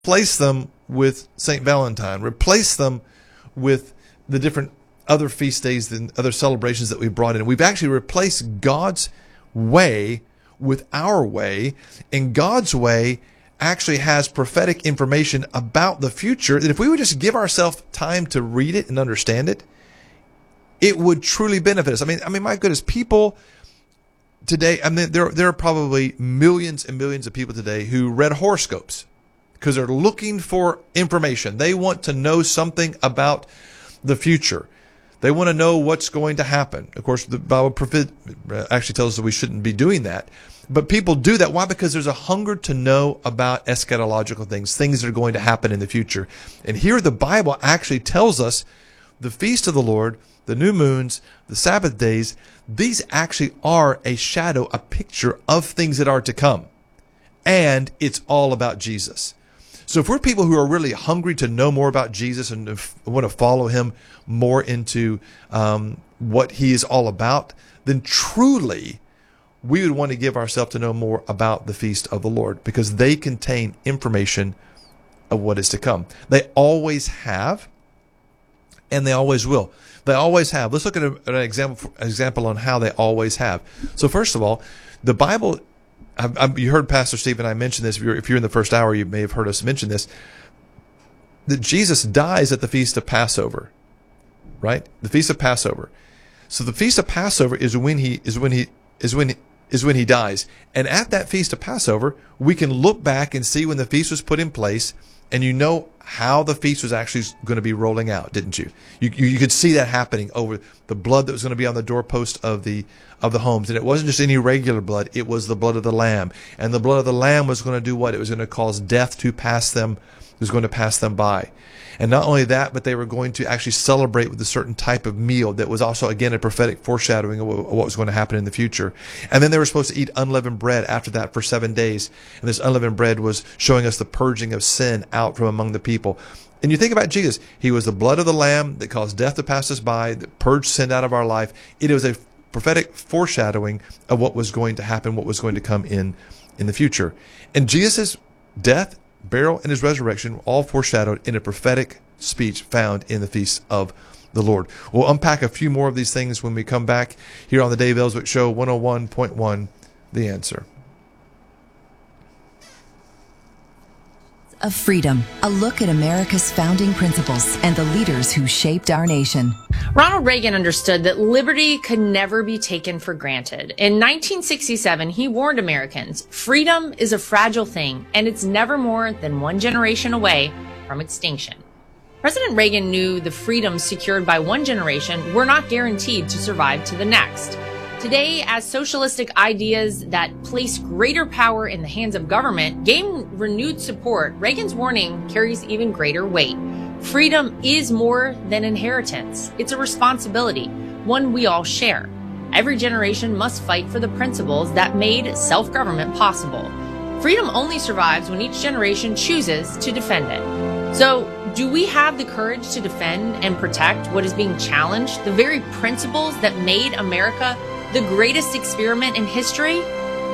replace them with St. Valentine, replace them with the different other feast days and other celebrations that we brought in. We've actually replaced God's way with our way, and God's way actually has prophetic information about the future that if we would just give ourselves time to read it and understand it, it would truly benefit us. I mean, my goodness, people today, there are probably millions and millions of people today who read horoscopes because they're looking for information. They want to know something about the future. They want to know what's going to happen. Of course, the Bible actually tells us that we shouldn't be doing that. But people do that. Why? Because there's a hunger to know about eschatological things that are going to happen in the future. And here the Bible actually tells us the feast of the Lord, the new moons, the Sabbath days, these actually are a shadow, a picture of things that are to come. And it's all about Jesus. So if we're people who are really hungry to know more about Jesus and want to follow him more into what he is all about, then truly we would want to give ourselves to know more about the feast of the Lord, because they contain information of what is to come. They always have, and they always will. They always have. Let's look at an example on how they always have. So first of all, the Bible, you heard Pastor Steve and I mention this. If you're in the first hour, you may have heard us mention this, that Jesus dies at the Feast of Passover, right? The Feast of Passover. So the Feast of Passover is when he dies. And at that Feast of Passover, we can look back and see when the feast was put in place, and you know how the feast was actually going to be rolling out, didn't you? You could see that happening over the blood that was going to be on the doorpost of the homes. And it wasn't just any regular blood, it was the blood of the Lamb. And the blood of the Lamb was going to do what? It was going to cause death to pass them, it was going to pass them by. And not only that, but they were going to actually celebrate with a certain type of meal that was also, again, a prophetic foreshadowing of what was going to happen in the future. And then they were supposed to eat unleavened bread after that for 7 days. And this unleavened bread was showing us the purging of sin out from among the people. And you think about Jesus. He was the blood of the Lamb that caused death to pass us by, that purged sin out of our life. It was a prophetic foreshadowing of what was going to happen, what was going to come in the future. And Jesus' death, burial, and his resurrection all foreshadowed in a prophetic speech found in the feast of the Lord. We'll unpack a few more of these things when we come back here on the Dave Ellswick Show 101.1, The Answer. Of freedom, a look at America's founding principles and the leaders who shaped our nation. Ronald Reagan understood that liberty could never be taken for granted. In 1967, he warned Americans, freedom is a fragile thing, and it's never more than one generation away from extinction. President Reagan knew the freedoms secured by one generation were not guaranteed to survive to the next. Today, as socialistic ideas that place greater power in the hands of government gain renewed support, Reagan's warning carries even greater weight. Freedom is more than inheritance. It's a responsibility, one we all share. Every generation must fight for the principles that made self-government possible. Freedom only survives when each generation chooses to defend it. So, do we have the courage to defend and protect what is being challenged, the very principles that made America the greatest experiment in history?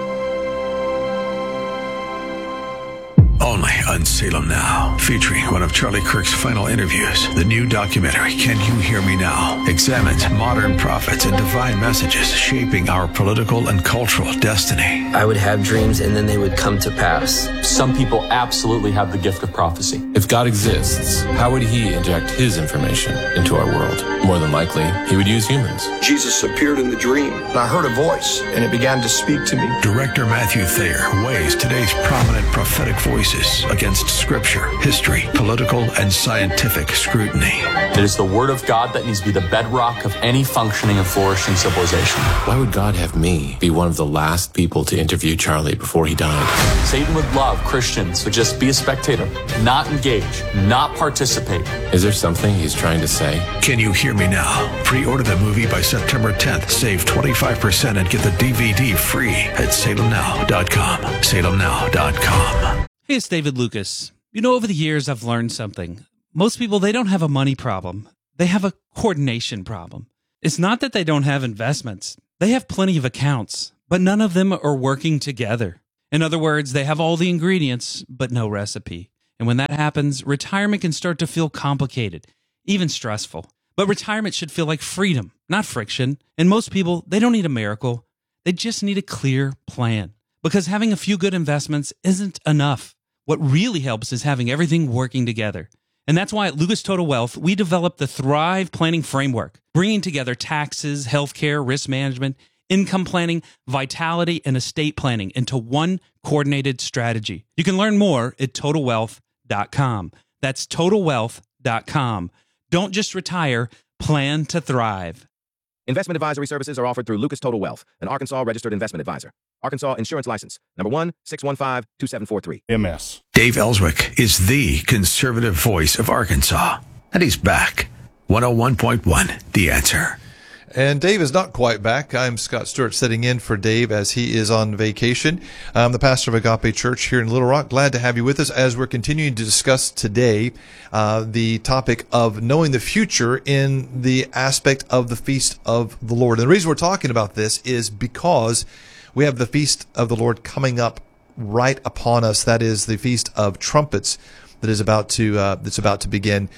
Only on Salem Now, featuring one of Charlie Kirk's final interviews. The new documentary, Can You Hear Me Now?, examines modern prophets and divine messages shaping our political and cultural destiny. I would have dreams and then they would come to pass. Some people absolutely have the gift of prophecy. If God exists, how would he inject his information into our world? More than likely, he would use humans. Jesus appeared in the dream, and I heard a voice, and it began to speak to me. Director Matthew Thayer weighs today's prominent prophetic voices against scripture, history, political, and scientific scrutiny. It is the word of God that needs to be the bedrock of any functioning and flourishing civilization. Why would God have me be one of the last people to interview Charlie before he died? Satan would love Christians to just be a spectator, not engage, not participate. Is there something he's trying to say? Can You Hear Me Now? Pre-order the movie by September 10th. Save 25% and get the DVD free at salemnow.com. salemnow.com. Hey, it's David Lucas. You know, over the years, I've learned something. Most people, they don't have a money problem. They have a coordination problem. It's not that they don't have investments. They have plenty of accounts, but none of them are working together. In other words, they have all the ingredients, but no recipe. And when that happens, retirement can start to feel complicated, even stressful. But retirement should feel like freedom, not friction. And most people, they don't need a miracle. They just need a clear plan. Because having a few good investments isn't enough. What really helps is having everything working together. And that's why at Lucas Total Wealth, we developed the Thrive Planning Framework, bringing together taxes, healthcare, risk management, income planning, vitality, and estate planning into one coordinated strategy. You can learn more at TotalWealth.com. That's TotalWealth.com. Don't just retire, plan to thrive. Investment advisory services are offered through Lucas Total Wealth, an Arkansas registered investment advisor. Arkansas Insurance License, number 1-615-2743. MS. Dave Ellswick is the conservative voice of Arkansas, and he's back. 101.1, The Answer. And Dave is not quite back. I'm Scott Stewart sitting in for Dave as he is on vacation. I'm the pastor of Agape Church here in Little Rock. Glad to have you with us as we're continuing to discuss today the topic of knowing the future in the aspect of the Feast of the Lord. And the reason we're talking about this is because we have the Feast of the Lord coming up right upon us. That is the Feast of Trumpets that is about to begin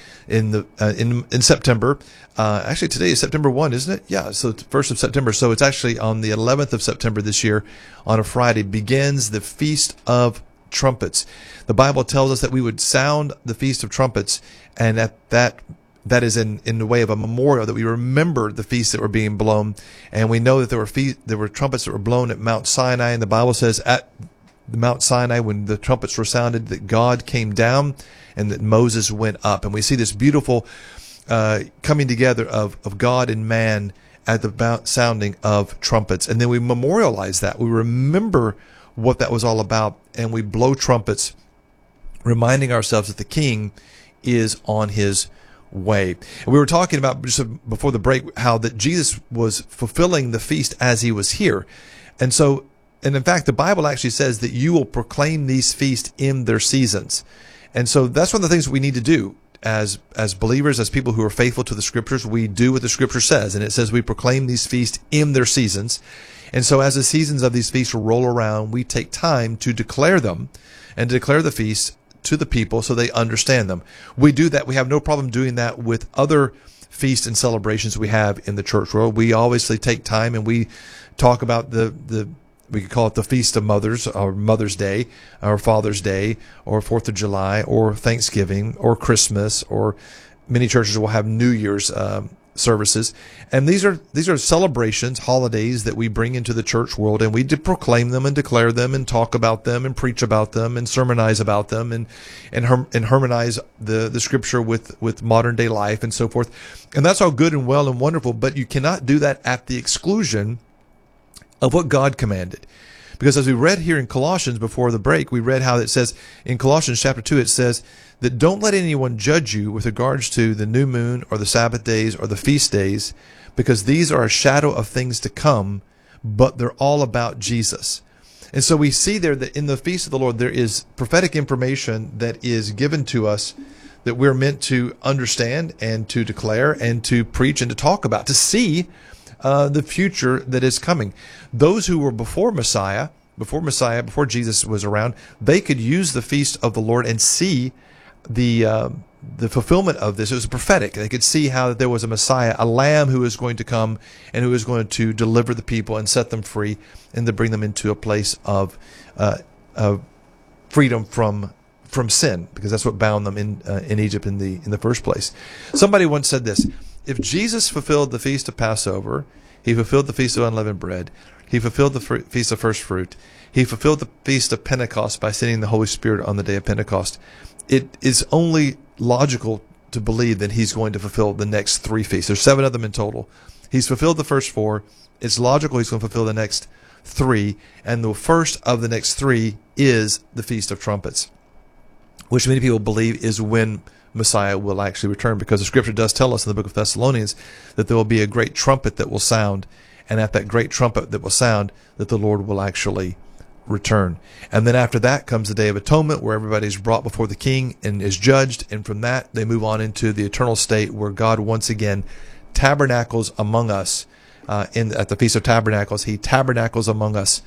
in September. Actually, today is September 1, isn't it? Yeah, so it's 1st of September. So it's actually on the 11th of September this year, on a Friday, begins the Feast of Trumpets. The Bible tells us that we would sound the Feast of Trumpets, and that is in the way of a memorial, that we remember the feasts that were being blown. And we know that there were trumpets that were blown at Mount Sinai, and the Bible says at the Mount Sinai, when the trumpets were sounded, that God came down and that Moses went up. And we see this beautiful coming together of God and man at the sounding of trumpets. And then we memorialize that. We remember what that was all about, and we blow trumpets, reminding ourselves that the King is on his way. And we were talking about just before the break how that Jesus was fulfilling the feast as he was here. And in fact, the Bible actually says that you will proclaim these feasts in their seasons. And so that's one of the things we need to do as believers, as people who are faithful to the Scriptures. We do what the Scripture says, and it says we proclaim these feasts in their seasons. And so as the seasons of these feasts roll around, we take time to declare them and to declare the feasts to the people so they understand them. We do that. We have no problem doing that with other feasts and celebrations we have in the church world. We obviously take time and we talk about we could call it the Feast of Mothers, or Mother's Day, or Father's Day, or 4th of July, or Thanksgiving, or Christmas, or many churches will have New Year's services. And these are celebrations, holidays that we bring into the church world, and we proclaim them and declare them and talk about them and preach about them and sermonize about them and harmonize the Scripture with modern day life and so forth. And that's all good and well and wonderful, but you cannot do that at the exclusion of what God commanded. Because as we read here in Colossians before the break, we read how it says in Colossians chapter 2, it says that don't let anyone judge you with regards to the new moon or the Sabbath days or the feast days, because these are a shadow of things to come, but they're all about Jesus. And so we see there that in the Feast of the Lord, there is prophetic information that is given to us that we're meant to understand and to declare and to preach and to talk about, to see the future that is coming. Those who were before Jesus was around, they could use the Feast of the Lord and see the fulfillment of this. It was prophetic. They could see how there was a Messiah, a Lamb who was going to come and who was going to deliver the people and set them free and to bring them into a place of freedom from sin, because that's what bound them in Egypt in the first place. Somebody once said this: if Jesus fulfilled the Feast of Passover, he fulfilled the Feast of Unleavened Bread, he fulfilled the Feast of First Fruit, he fulfilled the Feast of Pentecost by sending the Holy Spirit on the day of Pentecost, it is only logical to believe that he's going to fulfill the next 3 feasts. There's 7 of them in total. He's fulfilled the first 4. It's logical he's going to fulfill the next 3. And the first of the next 3 is the Feast of Trumpets, which many people believe is when Messiah will actually return, because the Scripture does tell us in the book of Thessalonians that there will be a great trumpet that will sound, and at that great trumpet that will sound, that the Lord will actually return. And then after that comes the Day of Atonement, where everybody's brought before the King and is judged, and from that they move on into the eternal state where God once again tabernacles among us. At the Feast of Tabernacles, he tabernacles among us,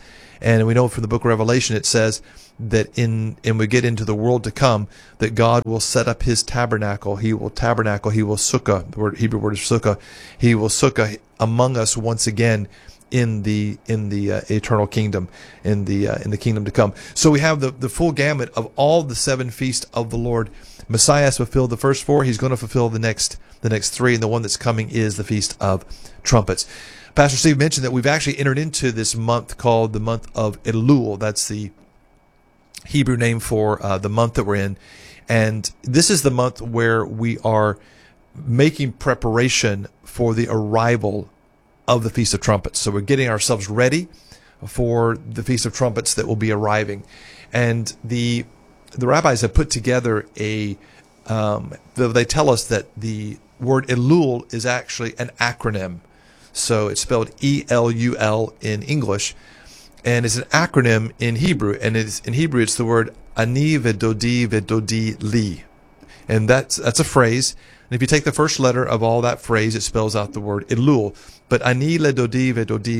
And we know from the book of Revelation, it says that and we get into the world to come, that God will set up his tabernacle. He will sukkah. The Hebrew word is sukkah. He will sukkah among us once again in the eternal kingdom, in the kingdom to come. So we have the full gamut of all the 7 feasts of the Lord. Messiah has fulfilled the first 4. He's going to fulfill the next 3, and the one that's coming is the Feast of Trumpets. Pastor Steve mentioned that we've actually entered into this month called the month of Elul. That's the Hebrew name for the month that we're in. And this is the month where we are making preparation for the arrival of the Feast of Trumpets. So we're getting ourselves ready for the Feast of Trumpets that will be arriving. And the rabbis have put together they tell us that the word Elul is actually an acronym. So it's spelled E-L-U-L in English, and it's an acronym in Hebrew. And in Hebrew, it's the word Ani Vedodi Li. And that's a phrase. And if you take the first letter of all that phrase, it spells out the word Elul. But Ani Vedodi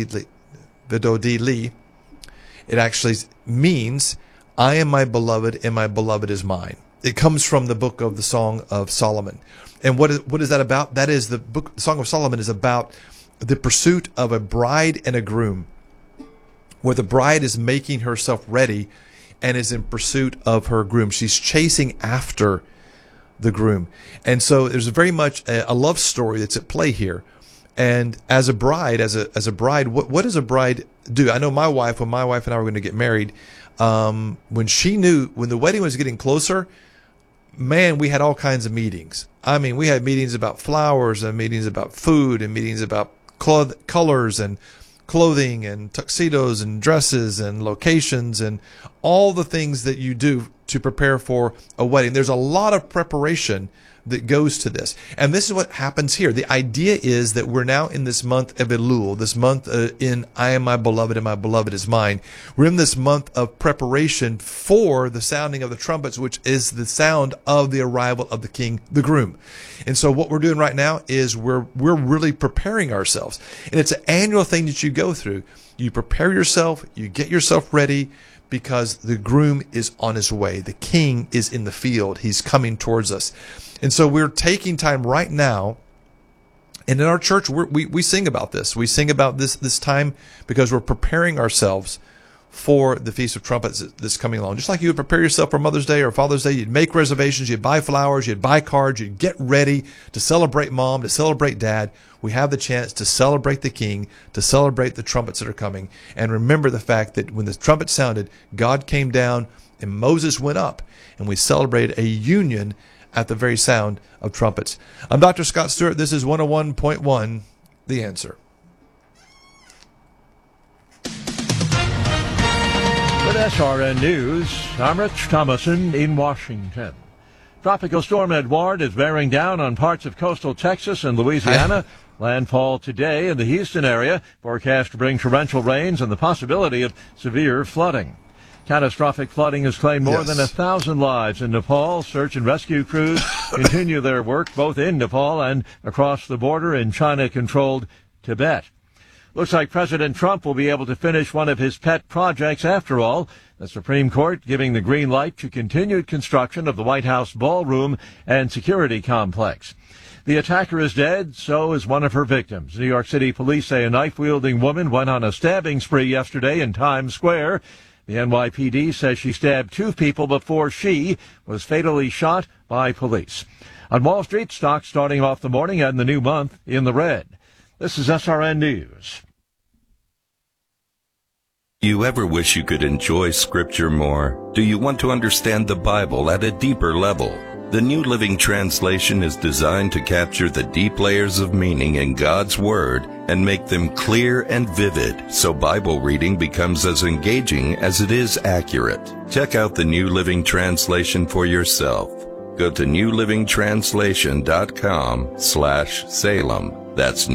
Li, it actually means, I am my beloved and my beloved is mine. It comes from the book of the Song of Solomon. And what is that about? That is the Song of Solomon is about the pursuit of a bride and a groom, where the bride is making herself ready and is in pursuit of her groom. She's chasing after the groom. And so there's very much a love story that's at play here. And as a bride, what does a bride do? I know my wife, when my wife and I were going to get married, when the wedding was getting closer, man, we had all kinds of meetings. I mean, we had meetings about flowers and meetings about food and meetings about colors and clothing and tuxedos and dresses and locations and all the things that you do to prepare for a wedding. There's a lot of preparation that goes to this. And this is what happens here. The idea is that we're now in this month of Elul, this month in I am my beloved and my beloved is mine. We're in this month of preparation for the sounding of the trumpets, which is the sound of the arrival of the king, the groom. And so what we're doing right now is we're really preparing ourselves. And it's an annual thing that you go through. You prepare yourself, you get yourself ready, because the groom is on his way. The king is in the field. He's coming towards us. And so we're taking time right now, and in our church, we sing about this. We sing about this time because we're preparing ourselves for the Feast of Trumpets that's coming along. Just like you would prepare yourself for Mother's Day or Father's Day, you'd make reservations, you'd buy flowers, you'd buy cards, you'd get ready to celebrate mom, to celebrate dad. We have the chance to celebrate the king, to celebrate the trumpets that are coming. And remember the fact that when the trumpet sounded, God came down and Moses went up, and we celebrated a union at the very sound of trumpets. I'm Dr. Scott Stewart. This is 101.1, The Answer. With SRN News, I'm Rich Thomason in Washington. Tropical storm Edouard is bearing down on parts of coastal Texas and Louisiana. Landfall today in the Houston area, forecast to bring torrential rains and the possibility of severe flooding. Catastrophic flooding has claimed more than 1,000 lives in Nepal. Search and rescue crews continue their work both in Nepal and across the border in China-controlled Tibet. Looks like President Trump will be able to finish one of his pet projects after all. The Supreme Court giving the green light to continued construction of the White House ballroom and security complex. The attacker is dead, so is one of her victims. New York City police say a knife-wielding woman went on a stabbing spree yesterday in Times Square. The NYPD says she stabbed 2 people before she was fatally shot by police. On Wall Street, stocks starting off the morning and the new month in the red. This is SRN News. You ever wish you could enjoy Scripture more? Do you want to understand the Bible at a deeper level? The New Living Translation is designed to capture the deep layers of meaning in God's Word and make them clear and vivid, so Bible reading becomes as engaging as it is accurate. Check out the New Living Translation for yourself. Go to newlivingtranslation.com/Salem. That's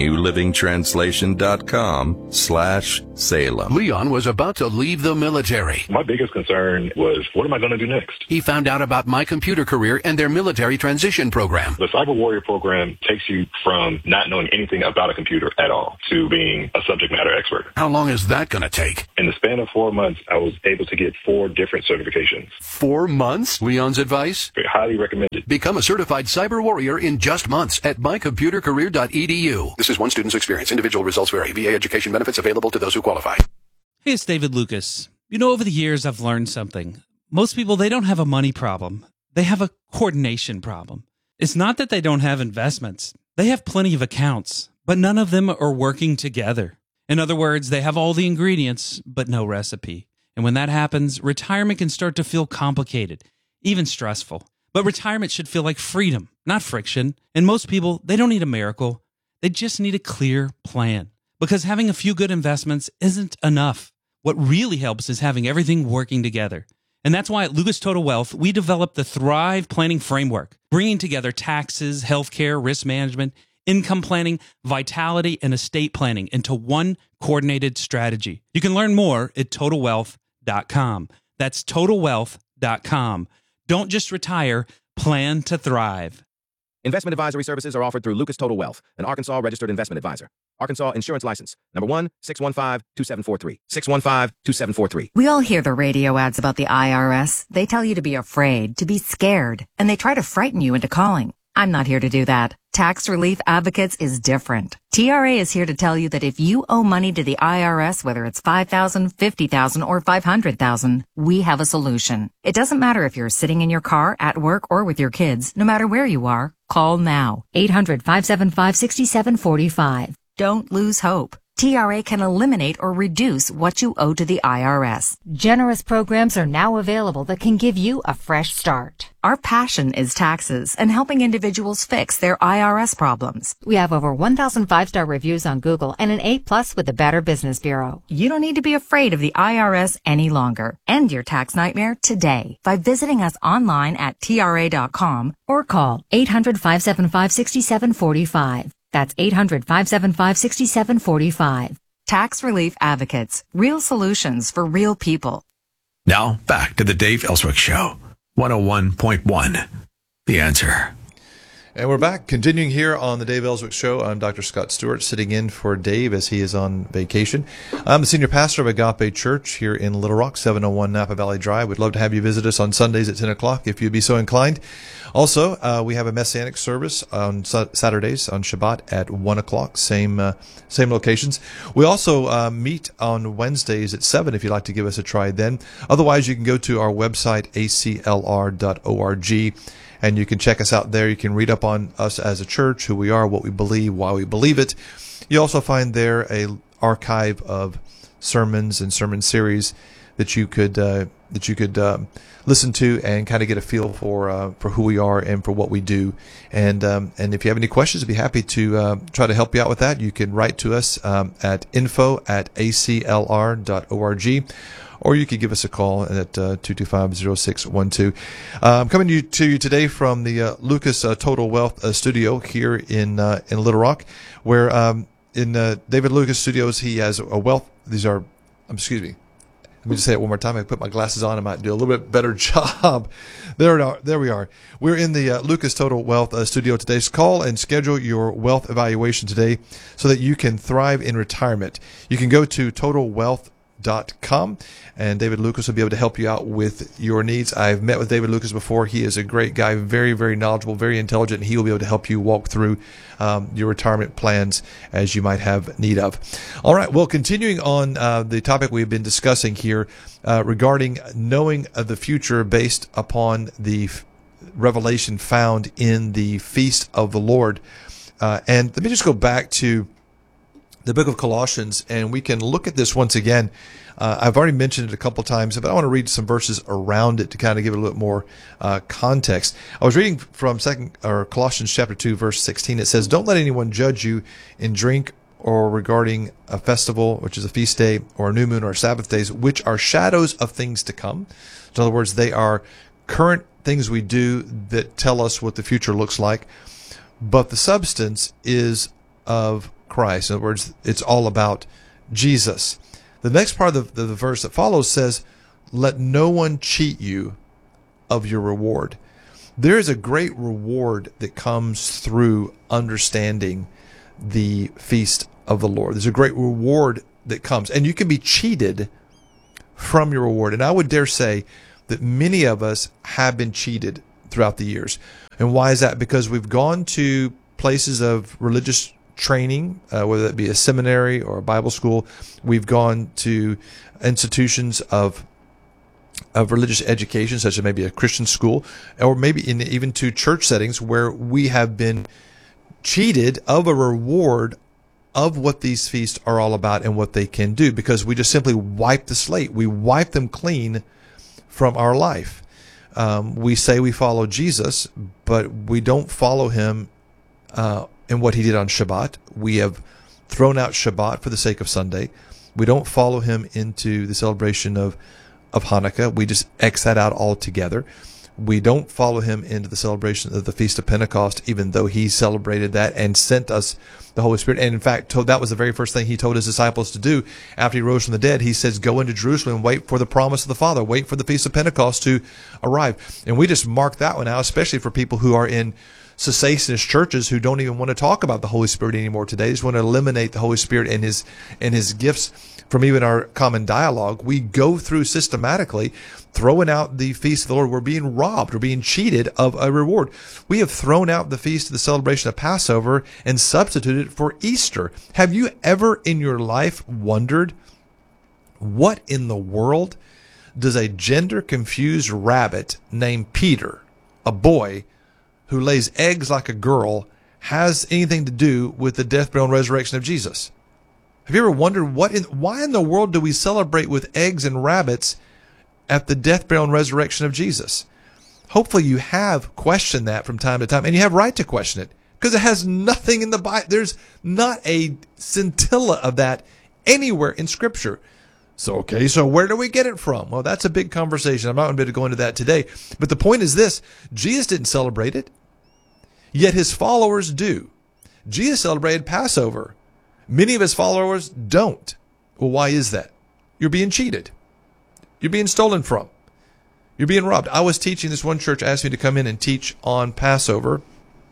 newlivingtranslation.com/Salem. Leon was about to leave the military. My biggest concern was, what am I going to do next? He found out about My Computer Career and their military transition program. The Cyber Warrior program takes you from not knowing anything about a computer at all to being a subject matter expert. How long is that going to take? In the span of 4 months, I was able to get 4 different certifications. 4 months? Leon's advice? Highly recommended. Become a certified cyber warrior in just months at mycomputercareer.edu. This is one student's experience. Individual results vary. VA education benefits available to those who qualify. Hey, it's David Lucas. You know, over the years, I've learned something. Most people, they don't have a money problem. They have a coordination problem. It's not that they don't have investments. They have plenty of accounts, but none of them are working together. In other words, they have all the ingredients, but no recipe. And when that happens, retirement can start to feel complicated, even stressful. But retirement should feel like freedom, not friction. And most people, they don't need a miracle. They just need a clear plan. Because having a few good investments isn't enough. What really helps is having everything working together. And that's why at Lucas Total Wealth, we developed the Thrive Planning Framework, bringing together taxes, healthcare, risk management, income planning, vitality, and estate planning into one coordinated strategy. You can learn more at TotalWealth.com. That's TotalWealth.com. Don't just retire, plan to thrive. Investment advisory services are offered through Lucas Total Wealth, an Arkansas registered investment advisor. Arkansas Insurance License, number 1-615-2743. 615-2743. We all hear the radio ads about the IRS. They tell you to be afraid, to be scared, and they try to frighten you into calling. I'm not here to do that. Tax Relief Advocates is different. TRA is here to tell you that if you owe money to the IRS, whether it's $5,000, $50,000, or $500,000, we have a solution. It doesn't matter if you're sitting in your car, at work, or with your kids. No matter where you are, call now. 800-575-6745. Don't lose hope. TRA can eliminate or reduce what you owe to the IRS. Generous programs are now available that can give you a fresh start. Our passion is taxes and helping individuals fix their IRS problems. We have over 1,000 5-star reviews on Google and an A+ with the Better Business Bureau. You don't need to be afraid of the IRS any longer. End your tax nightmare today by visiting us online at TRA.com or call 800-575-6745. That's 800-575-6745. Tax Relief Advocates. Real solutions for real people. Now, back to the Dave Ellswick Show. 101.1. The Answer. And we're back, continuing here on the Dave Ellswick Show. I'm Dr. Scott Stewart, sitting in for Dave as he is on vacation. I'm the senior pastor of Agape Church here in Little Rock, 701 Napa Valley Drive. We'd love to have you visit us on Sundays at 10 o'clock if you'd be so inclined. Also, we have a Messianic service on Saturdays on Shabbat at 1 o'clock, same locations. We also meet on Wednesdays at 7 if you'd like to give us a try then. Otherwise, you can go to our website, aclr.org. And you can check us out there. You can read up on us as a church, who we are, what we believe, why we believe it. You also find there a archive of sermons and sermon series that you could listen to and kind of get a feel for who we are and for what we do. And if you have any questions, I'd be happy to try to help you out with that. You can write to us at info@aclr.org. Or you could give us a call at 225-0612. I'm coming to you today from the Lucas Total Wealth studio here in Little Rock, where in David Lucas Studios he has a wealth. Excuse me. Let me just say it one more time. I put my glasses on. I might do a little bit better job. There we are. We're in the Lucas Total Wealth studio today. So call and schedule your wealth evaluation today so that you can thrive in retirement. You can go to TotalWealth.com, and David Lucas will be able to help you out with your needs. I've met with David Lucas before. He is a great guy, very, very knowledgeable, very intelligent, and he will be able to help you walk through your retirement plans as you might have need of. All right, well, continuing on the topic we've been discussing here regarding knowing the future based upon the revelation found in the Feast of the Lord. And let me just go back to the book of Colossians, and we can look at this once again. I've already mentioned it a couple times, but I want to read some verses around it to kind of give it a little bit more context. I was reading from Colossians chapter 2, verse 16. It says, "Don't let anyone judge you in drink or regarding a festival, which is a feast day, or a new moon, or Sabbath days, which are shadows of things to come." In other words, they are current things we do that tell us what the future looks like, but the substance is of Christ. In other words, it's all about Jesus. The next part of the verse that follows says, let no one cheat you of your reward. There is a great reward that comes through understanding the feast of the Lord. There's a great reward that comes, and you can be cheated from your reward. And I would dare say that many of us have been cheated throughout the years. And why is that? Because we've gone to places of religious training, whether that be a seminary or a Bible school. We've gone to institutions of religious education, such as maybe a Christian school, or maybe even to church settings where we have been cheated of a reward of what these feasts are all about and what they can do, because we just simply wipe the slate. We wipe them clean from our life. We say we follow Jesus, but we don't follow him in what he did on Shabbat. We have thrown out Shabbat for the sake of Sunday. We don't follow him into the celebration of Hanukkah. We just X that out altogether. We don't follow him into the celebration of the Feast of Pentecost, even though he celebrated that and sent us the Holy Spirit. And in fact, that was the very first thing he told his disciples to do after he rose from the dead. He says, go into Jerusalem and wait for the promise of the Father. Wait for the Feast of Pentecost to arrive. And we just mark that one out, especially for people who are in cessationist churches who don't even want to talk about the Holy Spirit anymore today. They just want to eliminate the Holy Spirit and his gifts from even our common dialogue. We go through systematically throwing out the feast of the Lord. We're being robbed. We're being cheated of a reward. We have thrown out the feast of the celebration of Passover and substituted it for Easter. Have you ever in your life wondered what in the world does a gender-confused rabbit named Peter, a boy who lays eggs like a girl, has anything to do with the death, burial, and resurrection of Jesus? Have you ever wondered why in the world do we celebrate with eggs and rabbits at the death, burial, and resurrection of Jesus? Hopefully you have questioned that from time to time, and you have right to question it, because it has nothing in the Bible. There's not a scintilla of that anywhere in Scripture. So where do we get it from? Well, that's a big conversation. I'm not going to be able to go into that today. But the point is this: Jesus didn't celebrate it, yet his followers do. Jesus celebrated Passover. Many of his followers don't. Well, why is that? You're being cheated. You're being stolen from. You're being robbed. I was teaching, this one church asked me to come in and teach on Passover.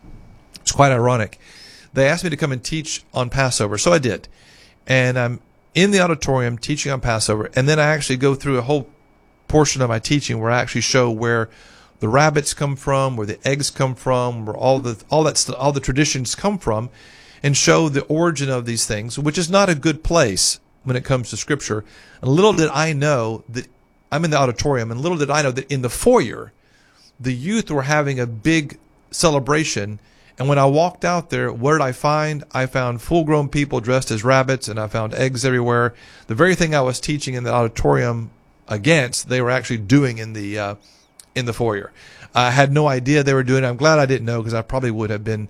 It's quite ironic. They asked me to come and teach on Passover, so I did. And I'm in the auditorium teaching on Passover, and then I actually go through a whole portion of my teaching where I actually show where the rabbits come from, where the eggs come from, where all the traditions come from, and show the origin of these things, which is not a good place when it comes to Scripture. And little did I know that I'm in the auditorium, and little did I know that in the foyer, the youth were having a big celebration. And when I walked out there, what did I find? I found full-grown people dressed as rabbits, and I found eggs everywhere. The very thing I was teaching in the auditorium against, they were actually doing in the foyer. I had no idea they were doing it. I'm glad I didn't know, because I probably would have been,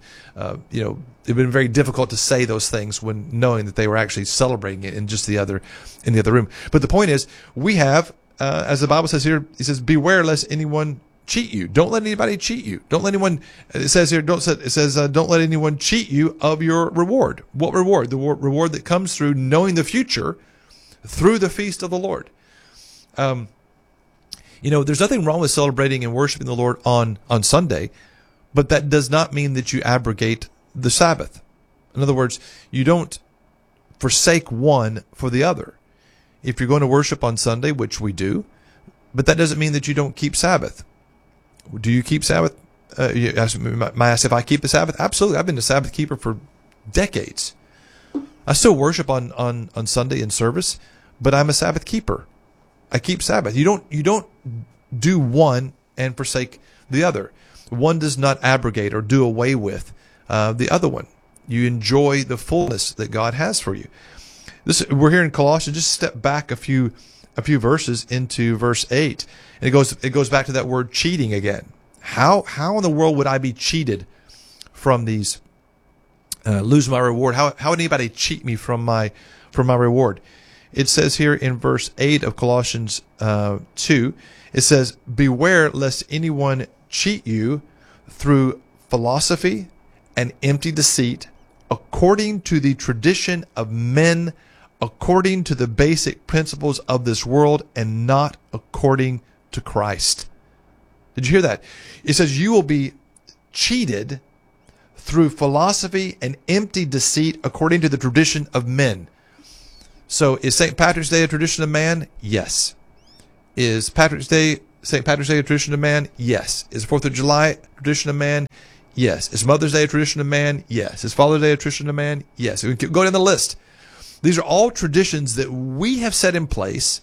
it'd been very difficult to say those things when knowing that they were actually celebrating it in the other room. But the point is, we have, as the Bible says here, it says, beware lest anyone cheat you. Don't let anybody cheat you. Don't let anyone, it says here, don't let anyone cheat you of your reward. What reward? The reward that comes through knowing the future through the feast of the Lord. There's nothing wrong with celebrating and worshiping the Lord on Sunday, but that does not mean that you abrogate the Sabbath. In other words, you don't forsake one for the other. If you're going to worship on Sunday, which we do, but that doesn't mean that you don't keep Sabbath. Do you keep Sabbath? You ask if I keep the Sabbath? Absolutely. I've been a Sabbath keeper for decades. I still worship on Sunday in service, but I'm a Sabbath keeper. I keep Sabbath. You don't do one and forsake the other. One does not abrogate or do away with the other one. You enjoy the fullness that God has for you. We're here in Colossians. Just step back a few verses into verse 8, and it goes back to that word cheating again. How in the world would I be cheated from these? Lose my reward? How would anybody cheat me from my reward? It says here in verse 8 of Colossians 2, it says, beware lest anyone cheat you through philosophy and empty deceit, according to the tradition of men, according to the basic principles of this world, and not according to Christ. Did you hear that? It says you will be cheated through philosophy and empty deceit according to the tradition of men. So is St. Patrick's Day a tradition of man? Yes. Is St. Patrick's Day a tradition of man? Yes. Is 4th of July a tradition of man? Yes. Is Mother's Day a tradition of man? Yes. Is Father's Day a tradition of man? Yes. We can go down the list. These are all traditions that we have set in place,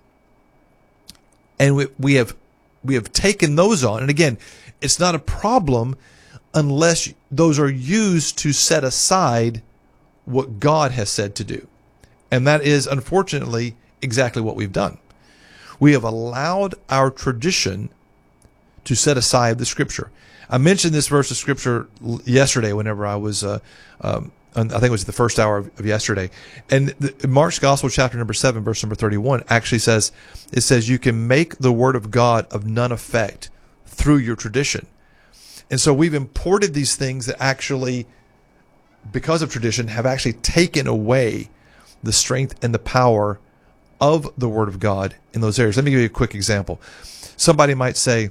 and we have taken those on. And again, it's not a problem unless those are used to set aside what God has said to do. And that is, unfortunately, exactly what we've done. We have allowed our tradition to set aside the Scripture. I mentioned this verse of Scripture yesterday whenever I was, I think it was the first hour of yesterday. And Mark's Gospel, chapter number 7, verse number 31, actually says, it says, you can make the Word of God of none effect through your tradition. And so we've imported these things that actually, because of tradition, have actually taken away the strength and the power of the Word of God in those areas. Let me give you a quick example. Somebody might say,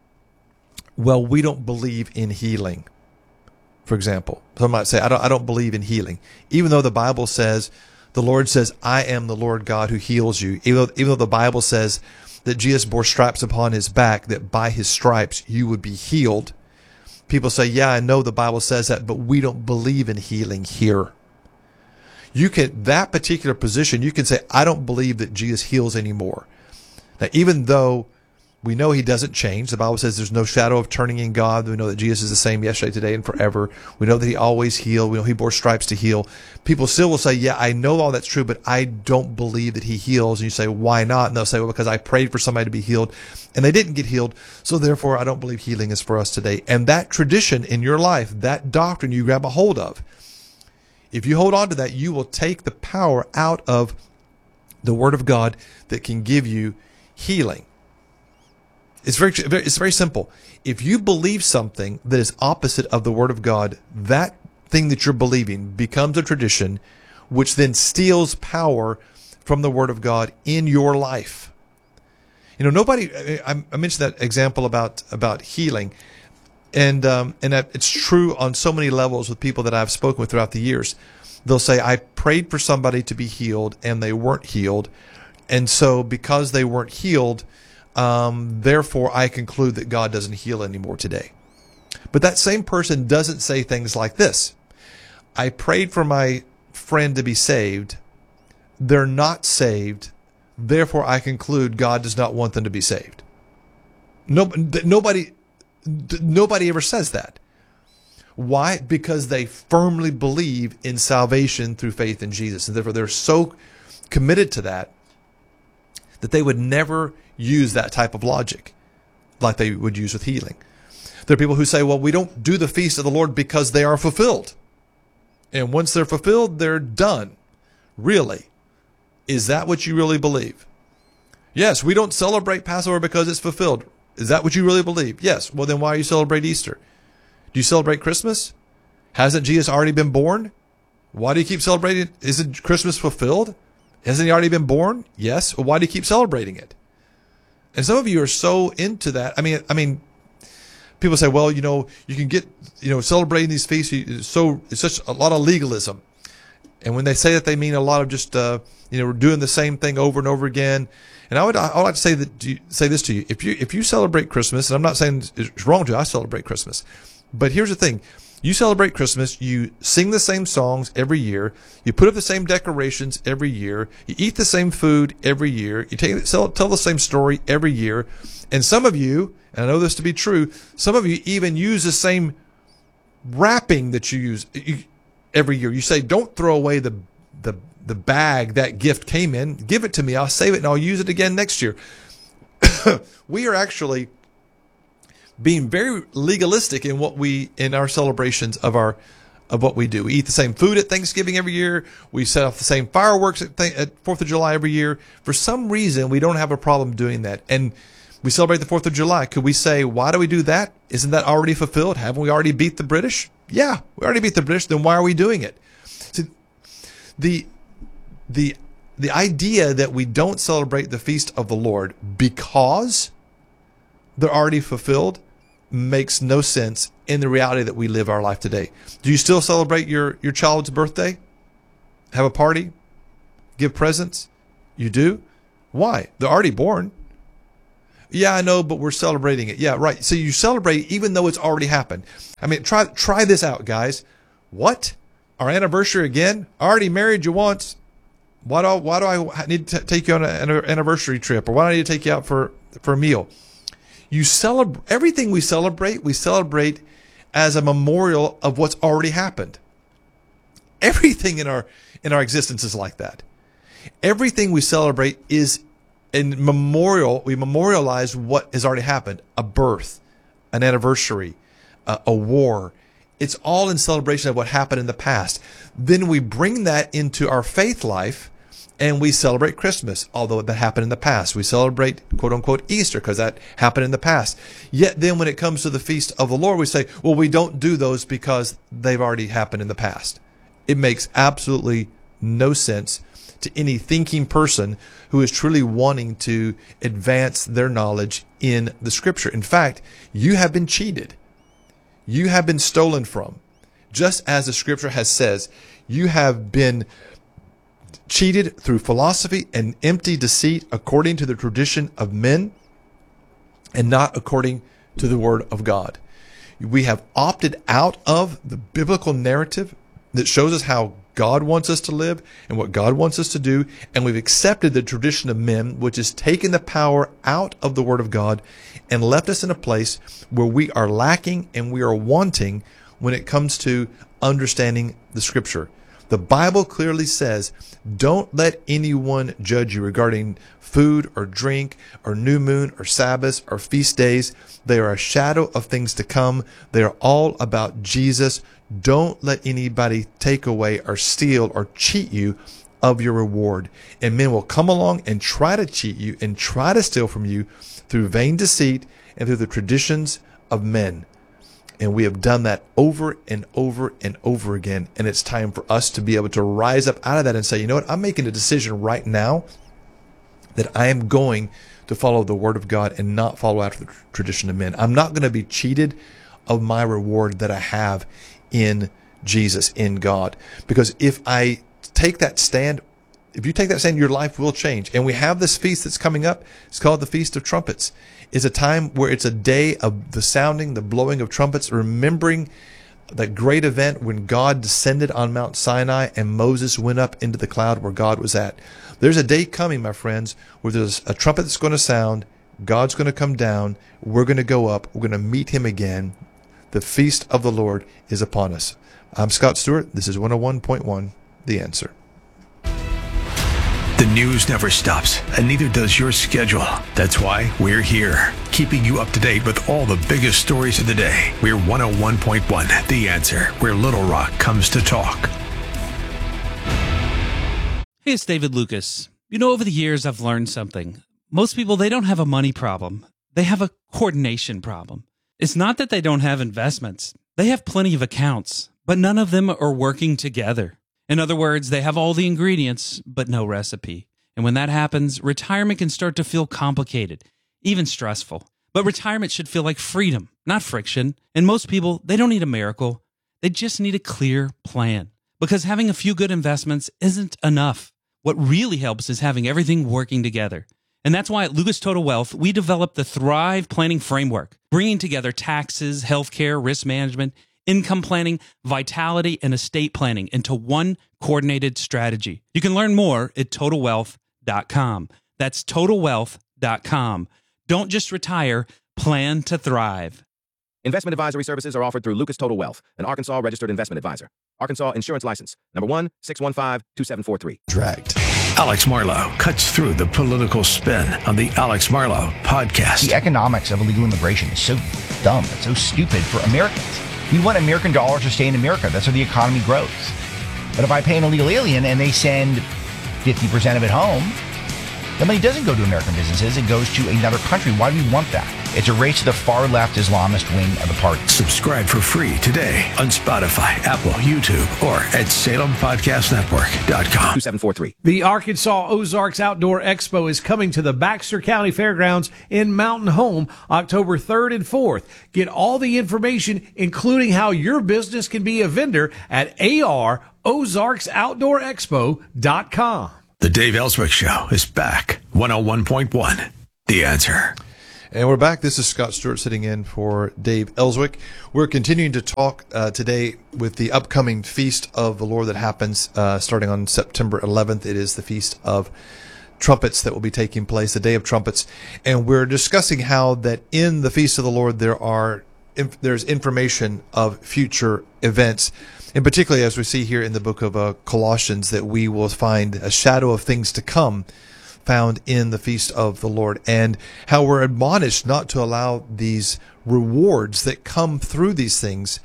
well, we don't believe in healing, for example. Some might say, I don't believe in healing. Even though the Bible says, the Lord says, I am the Lord God who heals you. Even though the Bible says that Jesus bore stripes upon his back, that by his stripes you would be healed. People say, yeah, I know the Bible says that, but we don't believe in healing here. You can, that particular position, you can say, I don't believe that Jesus heals anymore. Now, even though we know he doesn't change, the Bible says there's no shadow of turning in God. We know that Jesus is the same yesterday, today, and forever. We know that he always healed. We know he bore stripes to heal. People still will say, yeah, I know all that's true, but I don't believe that he heals. And you say, why not? And they'll say, well, because I prayed for somebody to be healed, and they didn't get healed, so therefore I don't believe healing is for us today. And that tradition in your life, that doctrine you grab a hold of, if you hold on to that, you will take the power out of the Word of God that can give you healing. It's very simple. If you believe something that is opposite of the Word of God, that thing that you're believing becomes a tradition, which then steals power from the Word of God in your life. You know, nobody. I mentioned that example about healing, and it's true on so many levels with people that I've spoken with throughout the years. They'll say, I prayed for somebody to be healed, and they weren't healed, and so because they weren't healed, therefore I conclude that God doesn't heal anymore today. But that same person doesn't say things like this. I prayed for my friend to be saved. They're not saved. Therefore I conclude God does not want them to be saved. Nobody ever says that. Why? Because they firmly believe in salvation through faith in Jesus. And therefore they're so committed to that they would never use that type of logic like they would use with healing. There are people who say, well, we don't do the feast of the Lord because they are fulfilled. And once they're fulfilled, they're done. Really? Is that what you really believe? Yes, we don't celebrate Passover because it's fulfilled. Is that what you really believe? Yes. Well, then why do you celebrate Easter? Do you celebrate Christmas? Hasn't Jesus already been born? Why do you keep celebrating? Isn't Christmas fulfilled? Hasn't he already been born? Yes. Well, why do you keep celebrating it? And some of you are so into that. I mean, people say, well, you can get, celebrating these feasts. It's such a lot of legalism. And when they say that, they mean a lot of just, doing the same thing over and over again. And I would like to say this to you. If you celebrate Christmas, and I'm not saying it's wrong to, I celebrate Christmas. But here's the thing. You celebrate Christmas, you sing the same songs every year, you put up the same decorations every year, you eat the same food every year, you tell the same story every year, and some of you, and I know this to be true, some of you even use the same wrapping that you use every year. You say, don't throw away the bag that gift came in, give it to me, I'll save it and I'll use it again next year. We are actually being very legalistic in our celebrations of what we do. We eat the same food at Thanksgiving every year. We set off the same fireworks at 4th of July every year. For some reason, we don't have a problem doing that. And we celebrate the 4th of July. Could we say, why do we do that? Isn't that already fulfilled? Haven't we already beat the British? Yeah, we already beat the British. Then why are we doing it? See, the idea that we don't celebrate the feast of the Lord because they're already fulfilled makes no sense in the reality that we live our life today. Do you still celebrate your child's birthday? Have a party? Give presents? You do? Why? They're already born. Yeah, I know, but we're celebrating it. Yeah, right. So you celebrate even though it's already happened. I mean, try this out, guys. What? Our anniversary again? I already married you once. Why do I need to take you on an anniversary trip? Or why do I need to take you out for a meal? You celebrate everything we celebrate as a memorial of what's already happened. Everything in our existence is like that. Everything we celebrate is in memorial. We memorialize what has already happened: a birth, an anniversary, a war. It's all in celebration of what happened in the past. Then we bring that into our faith life, and we celebrate Christmas, although that happened in the past. We celebrate, quote unquote, Easter because that happened in the past. Yet then when it comes to the feast of the Lord, we say, well, we don't do those because they've already happened in the past. It makes absolutely no sense to any thinking person who is truly wanting to advance their knowledge in the Scripture. In fact, you have been cheated. You have been stolen from. Just as the Scripture has says, you have been cheated through philosophy and empty deceit according to the tradition of men and not according to the Word of God. We have opted out of the biblical narrative that shows us how God wants us to live and what God wants us to do, and we've accepted the tradition of men, which has taken the power out of the Word of God and left us in a place where we are lacking and we are wanting when it comes to understanding the Scripture. The Bible clearly says, don't let anyone judge you regarding food or drink or new moon or Sabbaths or feast days. They are a shadow of things to come. They are all about Jesus. Don't let anybody take away or steal or cheat you of your reward. And men will come along and try to cheat you and try to steal from you through vain deceit and through the traditions of men. And we have done that over and over and over again. And it's time for us to be able to rise up out of that and say, you know what? I'm making a decision right now that I am going to follow the Word of God and not follow after the tradition of men. I'm not going to be cheated of my reward that I have in Jesus, in God. Because if I take that stand, if you take that stand, your life will change. And we have this feast that's coming up. It's called the Feast of Trumpets. It's a time where it's a day of the sounding, the blowing of trumpets, remembering that great event when God descended on Mount Sinai and Moses went up into the cloud where God was at. There's a day coming, my friends, where there's a trumpet that's going to sound. God's going to come down. We're going to go up. We're going to meet him again. The feast of the Lord is upon us. I'm Scott Stewart. This is 101.1 The Answer. The news never stops, and neither does your schedule. That's why we're here, keeping you up to date with all the biggest stories of the day. We're 101.1 The Answer, where Little Rock comes to talk. Hey, it's David Lucas. You know, over the years, I've learned something. Most people, they don't have a money problem. They have a coordination problem. It's not that they don't have investments. They have plenty of accounts, but none of them are working together. In other words, they have all the ingredients, but no recipe. And when that happens, retirement can start to feel complicated, even stressful. But retirement should feel like freedom, not friction. And most people, they don't need a miracle. They just need a clear plan. Because having a few good investments isn't enough. What really helps is having everything working together. And that's why at Lucas Total Wealth, we developed the Thrive Planning Framework, bringing together taxes, healthcare, risk management, income planning, vitality, and estate planning into one coordinated strategy. You can learn more at TotalWealth.com. That's TotalWealth.com. Don't just retire, plan to thrive. Investment advisory services are offered through Lucas Total Wealth, an Arkansas registered investment advisor. Arkansas Insurance License, number 1-615-2743. Dragged. Alex Marlow cuts through the political spin on the Alex Marlow podcast. The economics of illegal immigration is so dumb. It's so stupid for Americans. We want American dollars to stay in America. That's how the economy grows. But if I pay an illegal alien and they send 50% of it home, The money doesn't go to American businesses. It goes to another country. Why do we want that? It's a race to the far left Islamist wing of the party. Subscribe for free today on Spotify, Apple, YouTube, or at SalemPodcastNetwork.com. 2743. The Arkansas Ozarks Outdoor Expo is coming to the Baxter County Fairgrounds in Mountain Home October 3rd and 4th. Get all the information, including how your business can be a vendor, at AROzarksOutdoorExpo.com. The Dave Ellswick Show is back. 101.1. The Answer. And we're back. This is Scott Stewart sitting in for Dave Ellswick. We're continuing to talk today with the upcoming Feast of the Lord that happens starting on September 11th. It is the Feast of Trumpets that will be taking place, the Day of Trumpets. And we're discussing how that in the Feast of the Lord there's information of future events. And particularly as we see here in the book of Colossians, that we will find a shadow of things to come found in the Feast of the Lord, and how we're admonished not to allow these rewards that come through these things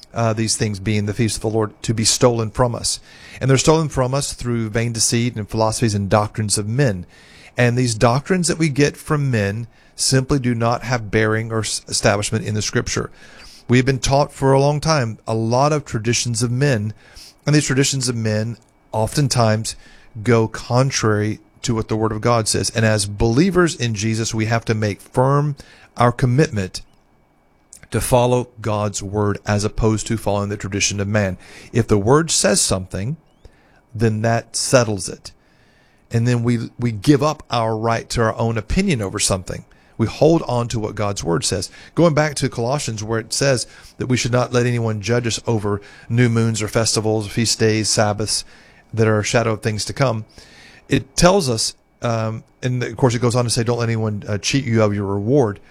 being the Feast of the Lord, to be stolen from us. And they're stolen from us through vain deceit and philosophies and doctrines of men. And these doctrines that we get from men simply do not have bearing or establishment in the Scripture. We've been taught for a long time a lot of traditions of men, and these traditions of men oftentimes go contrary to what the Word of God says. And as believers in Jesus, we have to make firm our commitment to follow God's Word as opposed to following the tradition of man. If the Word says something, then that settles it. And then we give up our right to our own opinion over something. We hold on to what God's Word says. Going back to Colossians, where it says that we should not let anyone judge us over new moons or festivals, feast days, Sabbaths that are a shadow of things to come. It tells us, and of course it goes on to say, don't let anyone cheat you of your reward.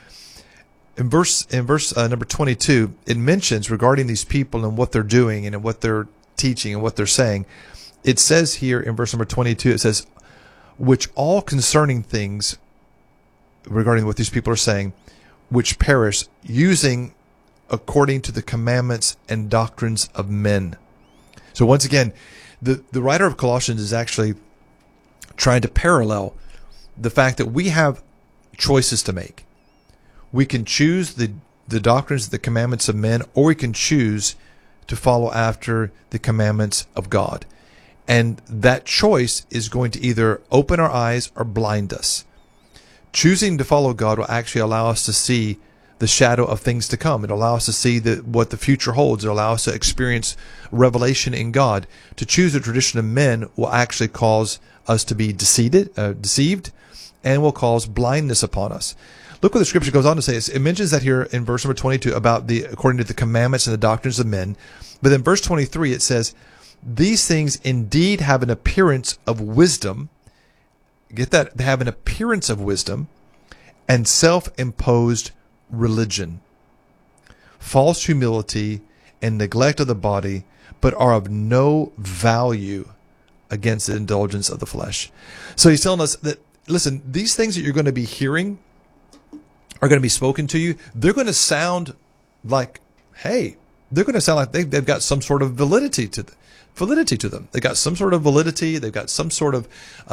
In verse number 22, it mentions regarding these people and what they're doing and what they're teaching and what they're saying. It says here in verse number 22, it says, which all concerning things regarding what these people are saying, which perish, using according to the commandments and doctrines of men. So once again, the writer of Colossians is actually trying to parallel the fact that we have choices to make. We can choose the doctrines, the commandments of men, or we can choose to follow after the commandments of God. And that choice is going to either open our eyes or blind us. Choosing to follow God will actually allow us to see the shadow of things to come. It'll allow us to see what the future holds. It'll allow us to experience revelation in God. To choose the tradition of men will actually cause us to be deceived, and will cause blindness upon us. Look what the Scripture goes on to say. It mentions that here in verse number 22 about according to the commandments and the doctrines of men. But in verse 23 it says, these things indeed have an appearance of wisdom. Get that? They have an appearance of wisdom and self-imposed religion, false humility and neglect of the body, but are of no value against the indulgence of the flesh. So he's telling us that, listen, these things that you're going to be hearing are going to be spoken to you. They're going to sound like, hey, they're going to sound like they've got some sort of validity to them. They've got some sort of validity. They've got some sort of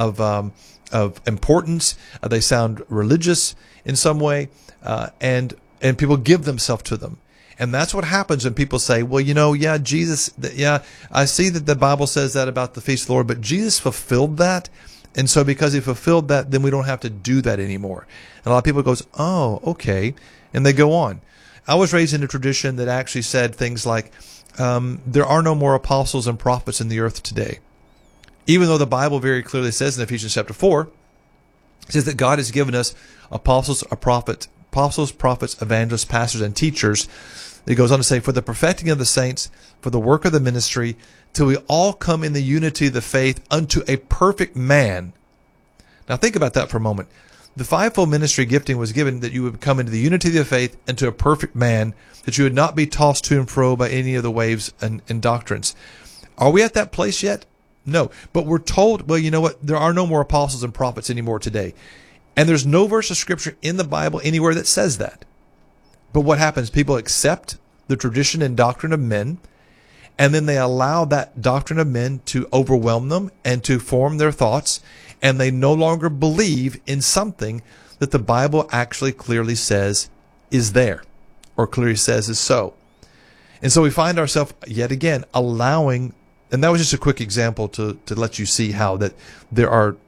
importance. They sound religious in some way, and people give themselves to them. And that's what happens when people say, well, Jesus, I see that the Bible says that about the Feast of the Lord, but Jesus fulfilled that. And so because he fulfilled that, then we don't have to do that anymore. And a lot of people goes, oh, okay. And they go on. I was raised in a tradition that actually said things like, there are no more apostles and prophets in the earth today. Even though the Bible very clearly says in Ephesians chapter 4, it says that God has given us apostles, prophets, evangelists, pastors, and teachers. It goes on to say, for the perfecting of the saints, for the work of the ministry, till we all come in the unity of the faith unto a perfect man. Now think about that for a moment. The fivefold ministry gifting was given that you would come into the unity of the faith and to a perfect man, that you would not be tossed to and fro by any of the waves and doctrines. Are we at that place yet? No. But we're told, well, you know what? There are no more apostles and prophets anymore today. And there's no verse of Scripture in the Bible anywhere that says that. But what happens? People accept the tradition and doctrine of men, and then they allow that doctrine of men to overwhelm them and to form their thoughts, and they no longer believe in something that the Bible actually clearly says is there, or clearly says is so. And so we find ourselves yet again allowing, and that was just a quick example to let you see how that there are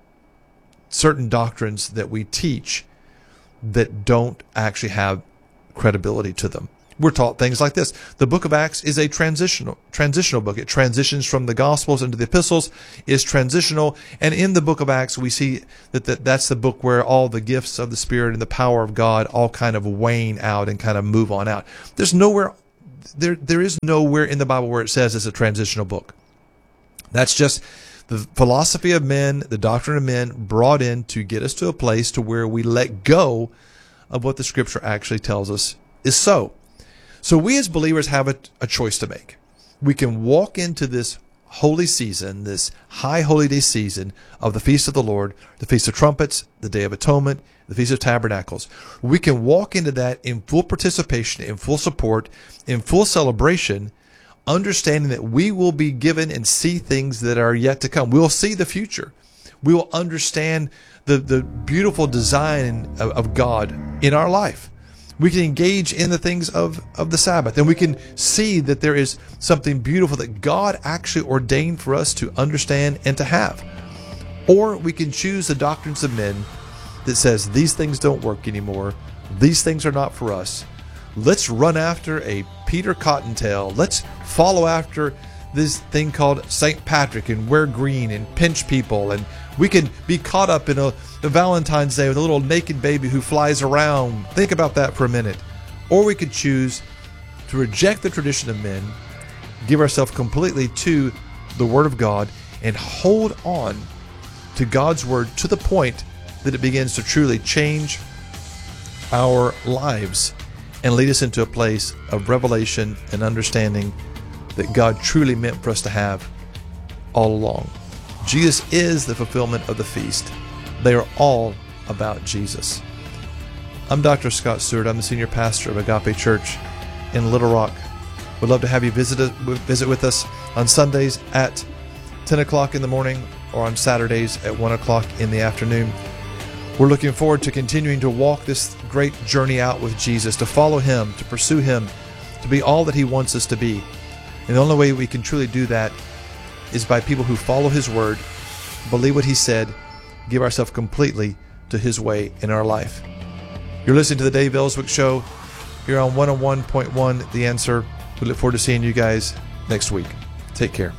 certain doctrines that we teach that don't actually have credibility to them. We're taught things like this. The book of Acts is a transitional book. It transitions from the Gospels into the epistles, is transitional. And in the book of Acts, we see that's the book where all the gifts of the Spirit and the power of God all kind of wane out and kind of move on out. There's nowhere, there is nowhere in the Bible where it says it's a transitional book. That's just the philosophy of men, the doctrine of men brought in to get us to a place to where we let go of what the Scripture actually tells us is so. So we as believers have a choice to make. We can walk into this holy season, this high holy day season of the Feast of the Lord, the Feast of Trumpets, the Day of Atonement, the Feast of Tabernacles. We can walk into that in full participation, in full support, in full celebration, understanding that we will be given and see things that are yet to come. We'll see the future. We will understand the beautiful design of God in our life. We can engage in the things of the Sabbath, and we can see that there is something beautiful that God actually ordained for us to understand and to have. Or we can choose the doctrines of men that says these things don't work anymore. These things are not for us. Let's run after a Peter Cottontail. Let's follow after this thing called St. Patrick and wear green and pinch people. And we can be caught up in a Valentine's Day with a little naked baby who flies around. Think about that for a minute. Or we could choose to reject the tradition of men, give ourselves completely to the Word of God, and hold on to God's Word to the point that it begins to truly change our lives and lead us into a place of revelation and understanding that God truly meant for us to have all along. Jesus is the fulfillment of the feast. They are all about Jesus. I'm Dr. Scott Stewart. I'm the senior pastor of Agape Church in Little Rock. We'd love to have you visit with us on Sundays at 10 o'clock in the morning or on Saturdays at 1 o'clock in the afternoon. We're looking forward to continuing to walk this great journey out with Jesus, to follow Him, to pursue Him, to be all that He wants us to be. And the only way we can truly do that is by people who follow His Word, believe what He said, give ourselves completely to His way in our life. You're listening to the Dave Ellswick Show here on 101.1 The Answer. We look forward to seeing you guys next week. Take care.